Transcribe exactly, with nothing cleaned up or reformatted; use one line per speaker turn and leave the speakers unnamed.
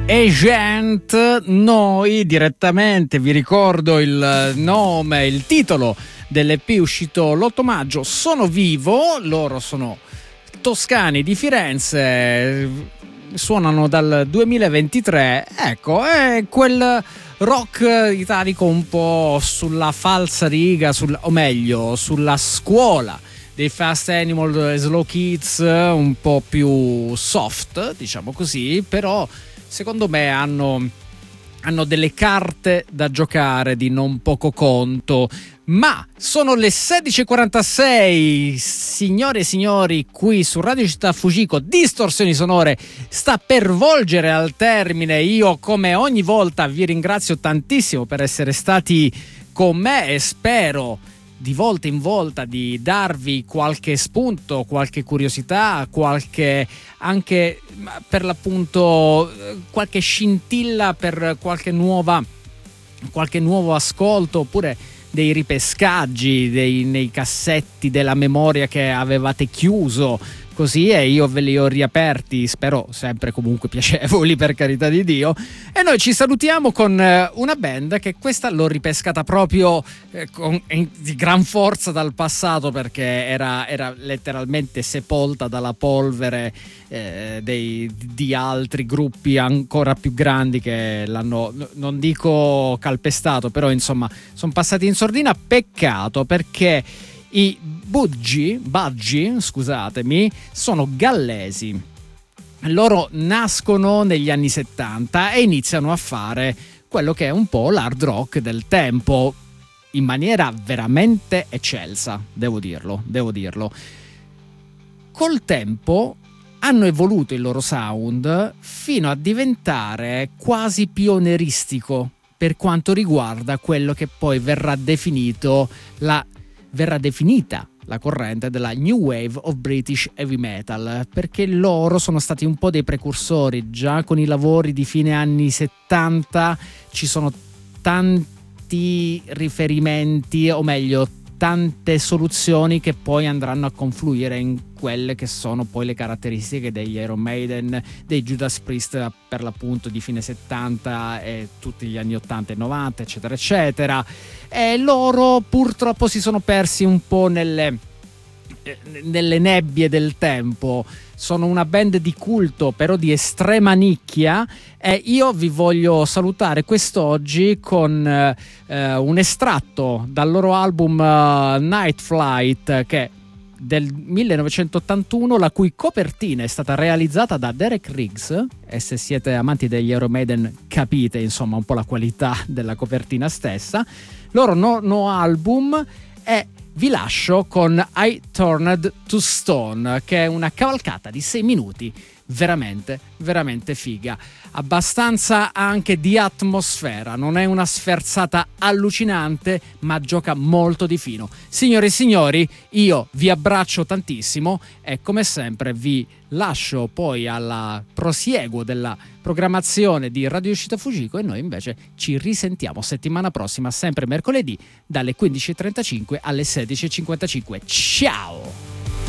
Agent. Noi direttamente vi ricordo il nome, il titolo dell'E P uscito l'otto maggio, Sono Vivo. Loro sono toscani di Firenze, suonano dal duemilaventitré. Ecco, è quel rock italico un po' sulla falsariga, sul, o meglio sulla scuola dei Fast Animal e Slow Kids, un po' più soft, diciamo così, però secondo me hanno, hanno delle carte da giocare di non poco conto. Ma sono le sedici e quarantasei, signore e signori, qui su Radio Città Fujiko Distorsioni Sonore sta per volgere al termine. Io, come ogni volta, vi ringrazio tantissimo per essere stati con me e spero di volta in volta di darvi qualche spunto, qualche curiosità, qualche anche per l'appunto qualche scintilla per qualche nuova qualche nuovo ascolto, oppure dei ripescaggi dei, nei cassetti della memoria che avevate chiuso, così, e io ve li ho riaperti, spero sempre comunque piacevoli, per carità di Dio. E noi ci salutiamo con una band che questa l'ho ripescata proprio eh, con, in, di gran forza dal passato, perché era, era letteralmente sepolta dalla polvere eh, dei, di altri gruppi ancora più grandi che l'hanno, non dico calpestato, però insomma sono passati in sordina. Peccato, perché i Budgie, Budgie, scusatemi, sono gallesi. Loro nascono negli anni settanta e iniziano a fare quello che è un po' l'hard rock del tempo, in maniera veramente eccelsa, devo dirlo, devo dirlo. Col tempo hanno evoluto il loro sound fino a diventare quasi pioneristico per quanto riguarda quello che poi verrà definito la verrà definita la corrente della New Wave of British Heavy Metal, perché loro sono stati un po' dei precursori. Già con i lavori di fine anni settanta ci sono tanti riferimenti, o meglio tante soluzioni che poi andranno a confluire in quelle che sono poi le caratteristiche degli Iron Maiden, dei Judas Priest per l'appunto di fine settanta e tutti gli anni ottanta e novanta, eccetera eccetera. E loro purtroppo si sono persi un po' nelle nelle nebbie del tempo. Sono una band di culto, però di estrema nicchia, e io vi voglio salutare quest'oggi con eh, un estratto dal loro album uh, Night Flight, che del millenovecentottantuno, la cui copertina è stata realizzata da Derek Riggs, e se siete amanti degli Iron Maiden capite insomma un po' la qualità della copertina stessa. Loro no, no album, e vi lascio con I Turned to Stone, che è una cavalcata di sei minuti veramente, veramente figa. Abbastanza anche di atmosfera, non è una sferzata allucinante, ma gioca molto di fino. Signore e signori, io vi abbraccio tantissimo e come sempre vi lascio poi alla prosieguo della programmazione di Radio Città Fujiko, e noi invece ci risentiamo settimana prossima, sempre mercoledì, dalle quindici e trentacinque alle sedici e cinquantacinque. Ciao!